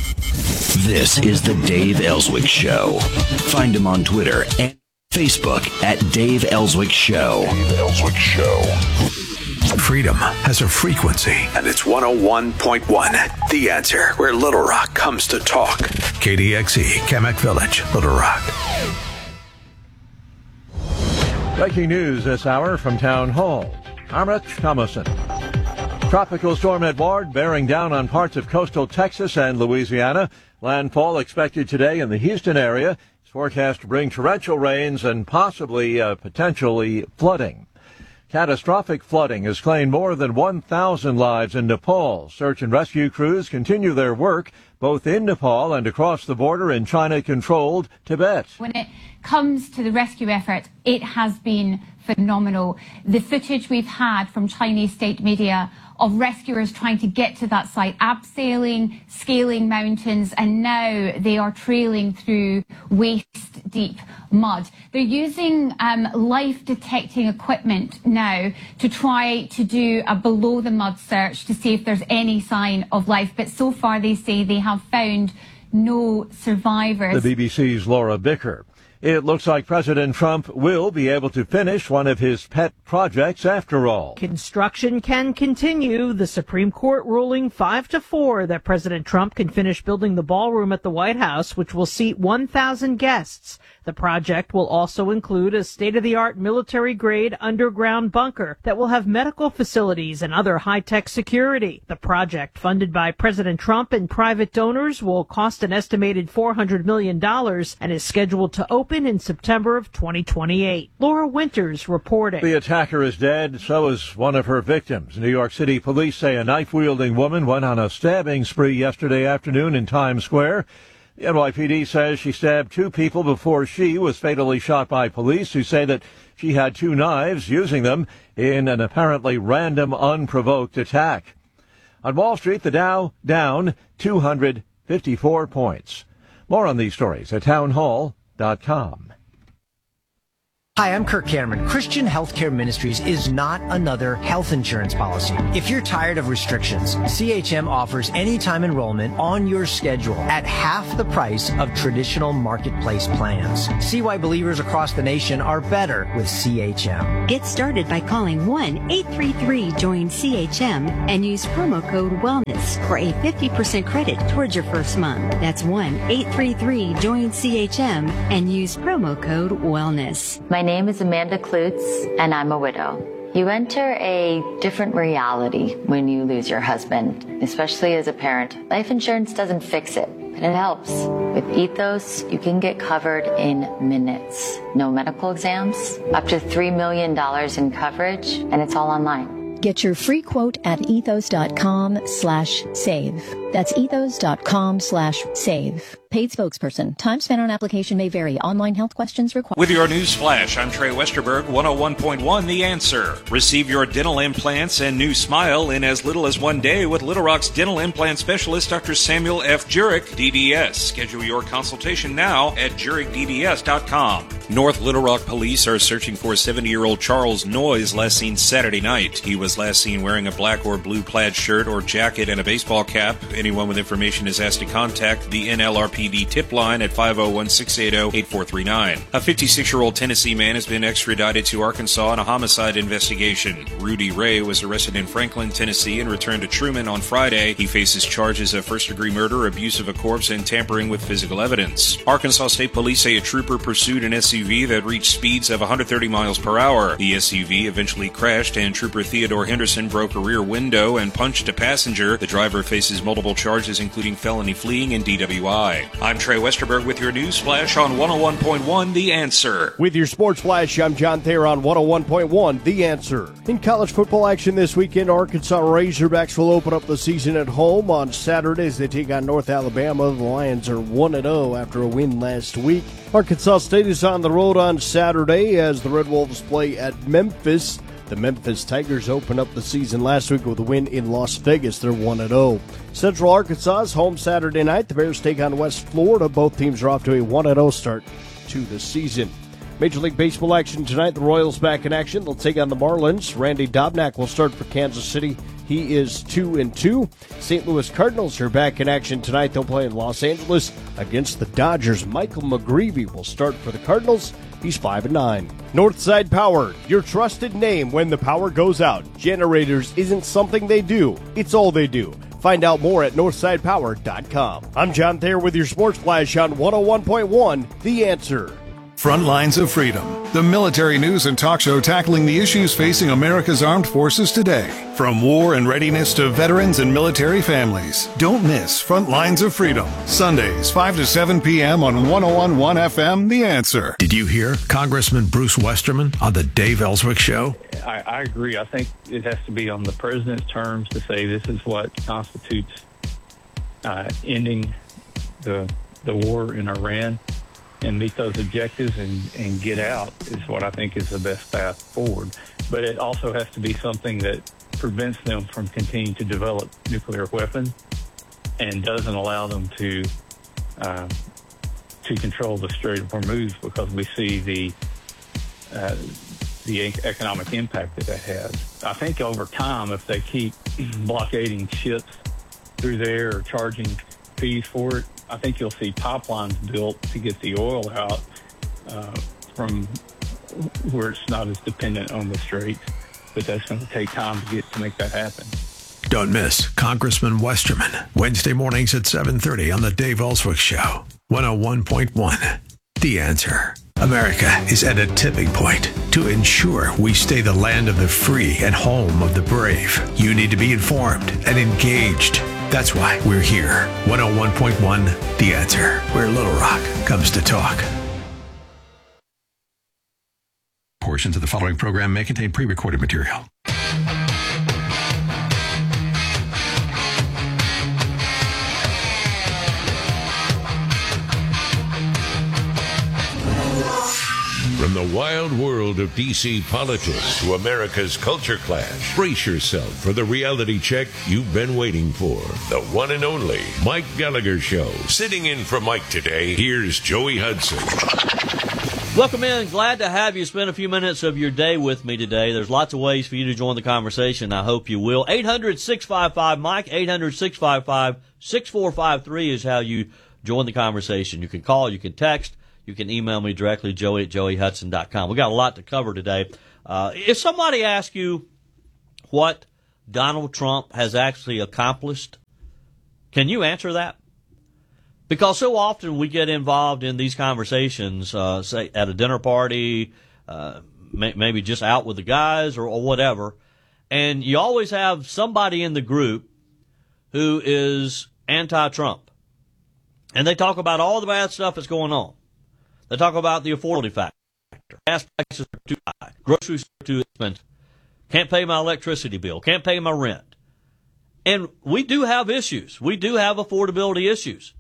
This is the Dave Ellswick Show. Find him on Twitter and Facebook at Dave Ellswick Show. Dave Ellswick Show. Freedom has a frequency, and it's 101.1. The Answer, where Little Rock comes to talk. KDXE, Kamak Village, Little Rock. Breaking news this hour from Town Hall. I'm Rich Thomason. Tropical storm Edward bearing down on parts of coastal Texas and Louisiana. Landfall expected today in the Houston area. It's forecast to bring torrential rains and possibly potentially flooding. Catastrophic flooding has claimed more than 1,000 lives in Nepal. Search and rescue crews continue their work both in Nepal and across the border in China-controlled Tibet. When it comes to the rescue effort, it has been phenomenal. The footage we've had from Chinese state media of rescuers trying to get to that site, abseiling, scaling mountains, and now they are trailing through waist-deep mud. They're using life-detecting equipment now to try to do a below-the-mud search to see if there's any sign of life. But so far, they say they have found no survivors. The BBC's Laura Bicker. It looks like President Trump will be able to finish one of his pet projects after all. Construction can continue. The Supreme Court ruling 5-4 that President Trump can finish building the ballroom at the White House, which will seat 1,000 guests. The project will also include a state-of-the-art military-grade underground bunker that will have medical facilities and other high-tech security. The project, funded by President Trump and private donors, will cost an estimated $400 million and is scheduled to open in September of 2028. Laura Winters reporting. The attacker is dead, so is one of her victims. New York City police say a knife-wielding woman went on a stabbing spree yesterday afternoon in Times Square. The NYPD says she stabbed 2 people before she was fatally shot by police, who say that she had 2 knives, using them in an apparently random, unprovoked attack. On Wall Street, the Dow down 254 points. More on these stories at townhall.com. Hi, I'm Kirk Cameron. Christian Healthcare Ministries is not another health insurance policy. If you're tired of restrictions, CHM offers anytime enrollment on your schedule at half the price of traditional marketplace plans. See why believers across the nation are better with CHM. Get started by calling 1-833-JOIN-CHM and use promo code WELLNESS for a 50% credit towards your first month. That's 1-833-JOIN-CHM and use promo code WELLNESS. My name is Amanda Klutz, and I'm a widow. You enter a different reality when you lose your husband, especially as a parent. Life insurance doesn't fix it, but it helps. With Ethos, you can get covered in minutes. No medical exams, up to $3 million in coverage, and it's all online. Get your free quote at ethos.com/save. That's ethos.com/save. Paid spokesperson. Time spent on application may vary. Online health questions required. With your news flash, I'm Trey Westerberg, 101.1 The Answer. Receive your dental implants and new smile in as little as 1 day with Little Rock's dental implant specialist, Dr. Samuel F. Jurek, DDS. Schedule your consultation now at JurekDDS.com. North Little Rock police are searching for 70-year-old Charles Noyes, last seen Saturday night. He was last seen wearing a black or blue plaid shirt or jacket and a baseball cap. Anyone with information is asked to contact the NLRPD tip line at 501-680-8439. A 56-year-old Tennessee man has been extradited to Arkansas in a homicide investigation. Rudy Ray was arrested in Franklin, Tennessee, and returned to Truman on Friday. He faces charges of first-degree murder, abuse of a corpse, and tampering with physical evidence. Arkansas State Police say a trooper pursued an SUV that reached speeds of 130 miles per hour. The SUV eventually crashed, and Trooper Theodore Henderson broke a rear window and punched a passenger. The driver faces multiple charges, including felony fleeing and DWI. I'm Trey Westerberg with your news flash on 101.1 The Answer. With your sports flash, I'm John Thayer on 101.1 The Answer. In college football action this weekend, Arkansas Razorbacks will open up the season at home on Saturday as they take on North Alabama. The Lions are 1-0 after a win last week. Arkansas State is on the road on Saturday as the Red Wolves play at Memphis. The Memphis Tigers opened up the season last week with a win in Las Vegas. They're 1-0. Central Arkansas is home Saturday night. The Bears take on West Florida. Both teams are off to a 1-0 start to the season. Major League Baseball action tonight. The Royals back in action. They'll take on the Marlins. Randy Dobnak will start for Kansas City. He is 2-2. St. Louis Cardinals are back in action tonight. They'll play in Los Angeles against the Dodgers. Michael McGreevy will start for the Cardinals. He's 5-9. Northside Power, your trusted name when the power goes out. Generators isn't something they do, it's all they do. Find out more at northsidepower.com. I'm John Thayer with your Sports Flash on 101.1 The Answer. Front Lines of Freedom, the military news and talk show tackling the issues facing America's armed forces today. From war and readiness to veterans and military families. Don't miss Front Lines of Freedom, Sundays, 5 to 7 p.m. on 101.1 FM, The Answer. Did you hear Congressman Bruce Westerman on the Dave Ellswick Show? I agree. I think it has to be on the president's terms to say this is what constitutes ending the war in Iran. And meet those objectives and get out is what I think is the best path forward. But it also has to be something that prevents them from continuing to develop nuclear weapons and doesn't allow them to control the Strait of Hormuz, because we see the economic impact that has. I think over time, if they keep blockading ships through there or charging fees for it, I think you'll see pipelines built to get the oil out from where it's not as dependent on the Strait. But that's going to take time to make that happen. Don't miss Congressman Westerman, Wednesday mornings at 7:30 on the Dave Ellswick Show, 101.1 The Answer. America is at a tipping point. To ensure we stay the land of the free and home of the brave, you need to be informed and engaged. That's why we're here. 101.1 The Answer, where Little Rock comes to talk. Portions of the following program may contain pre-recorded material. From the wild world of D.C. politics to America's culture clash, brace yourself for the reality check you've been waiting for. The one and only Mike Gallagher Show. Sitting in for Mike today, here's Joey Hudson. Welcome in. Glad to have you spend a few minutes of your day with me today. There's lots of ways for you to join the conversation. I hope you will. 800-655-MIKE, 800-655-6453 is how you join the conversation. You can call, you can text. You can email me directly, joey@joeyhudson.com. We got a lot to cover today. If somebody asks you what Donald Trump has actually accomplished, can you answer that? Because so often we get involved in these conversations, say at a dinner party, maybe just out with the guys or whatever, and you always have somebody in the group who is anti-Trump. And they talk about all the bad stuff that's going on. They talk about the affordability factor. Gas prices are too high. Groceries are too expensive. Can't pay my electricity bill. Can't pay my rent. And we do have issues. We do have affordability issues.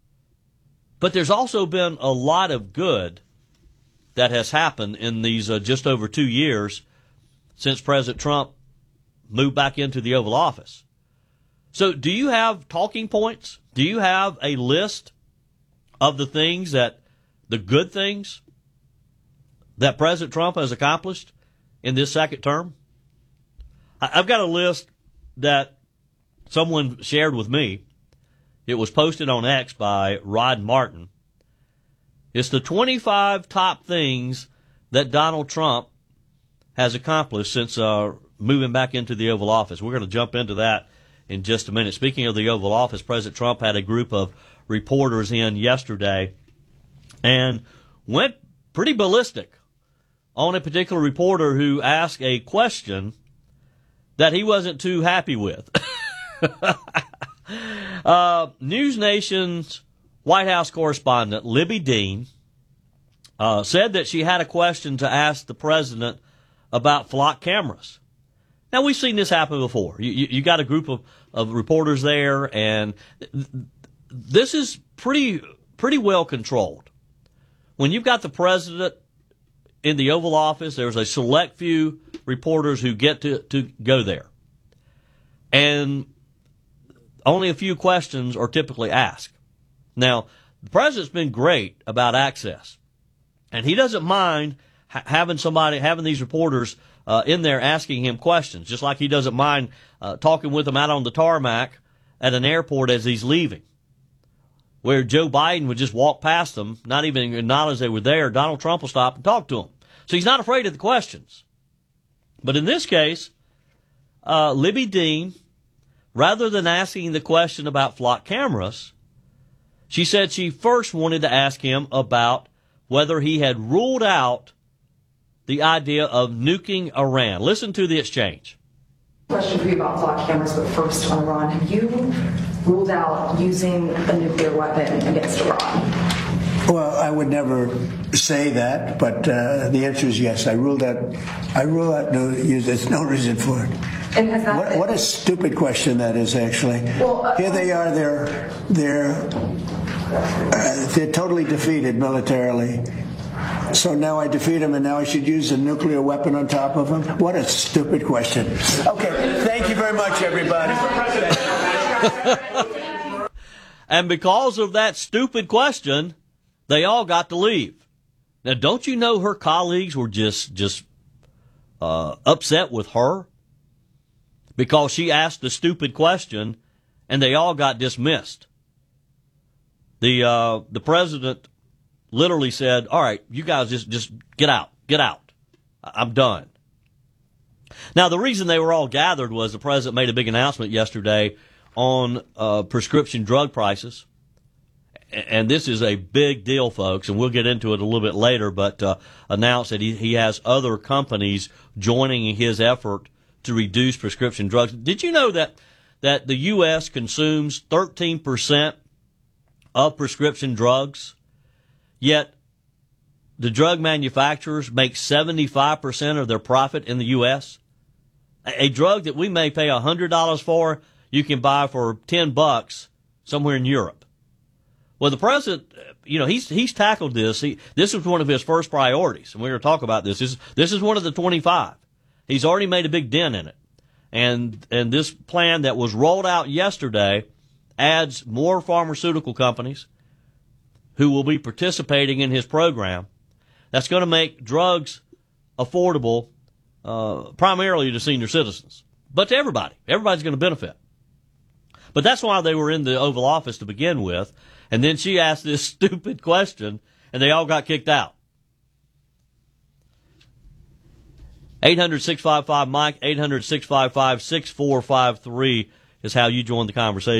But there's also been a lot of good that has happened in these just over 2 years since President Trump moved back into the Oval Office. So do you have talking points? Do you have a list of the things the good things that President Trump has accomplished in this second term? I've got a list that someone shared with me. It was posted on X by Rod Martin. It's the 25 top things that Donald Trump has accomplished since moving back into the Oval Office. We're going to jump into that in just a minute. Speaking of the Oval Office, President Trump had a group of reporters in yesterday and went pretty ballistic on a particular reporter who asked a question that he wasn't too happy with. News Nation's White House correspondent, Libby Dean, said that she had a question to ask the president about flock cameras. Now, we've seen this happen before. You got a group of reporters there, and this is pretty well controlled. When you've got the president in the Oval Office, there's a select few reporters who get to go there. And only a few questions are typically asked. Now, the president's been great about access. And he doesn't mind having these reporters in there asking him questions, just like he doesn't mind talking with them out on the tarmac at an airport as he's leaving. Where Joe Biden would just walk past them, not even acknowledge they were there, Donald Trump will stop and talk to them. So he's not afraid of the questions. But in this case, Libby Dean, rather than asking the question about flock cameras, she said she first wanted to ask him about whether he had ruled out the idea of nuking Iran. Listen to the exchange. Question for you about flock cameras, but first on Iran. Have you ruled out using a nuclear weapon against Iran? Well, I would never say that, but the answer is yes. I ruled out no use. There's no reason for it. And has that what a stupid question that is, actually. Well, here they are. They're totally defeated militarily. So now I defeat them, and now I should use a nuclear weapon on top of them? What a stupid question. Okay, thank you very much, everybody. And because of that stupid question, they all got to leave. Now, don't you know her colleagues were just upset with her because she asked a stupid question, and they all got dismissed. The president literally said, "All right, you guys just get out. I'm done." Now, the reason they were all gathered was the president made a big announcement yesterday on prescription drug prices. and this is a big deal, folks, and we'll get into it a little bit later, but announced that he has other companies joining his effort to reduce prescription drugs. Did you know that the U.S. consumes 13% of prescription drugs, yet the drug manufacturers make 75% of their profit in the U.S.? A drug that we may pay $100 for, you can buy for $10 somewhere in Europe. Well, the president, he's tackled this. This was one of his first priorities, and we're going to talk about this. This is one of the 25. He's already made a big dent in it. And this plan that was rolled out yesterday adds more pharmaceutical companies who will be participating in his program. That's going to make drugs affordable primarily to senior citizens, but to everybody. Everybody's going to benefit. But that's why they were in the Oval Office to begin with. And then she asked this stupid question, and they all got kicked out. 800-655-MIKE, 800-655-6453 is how you join the conversation.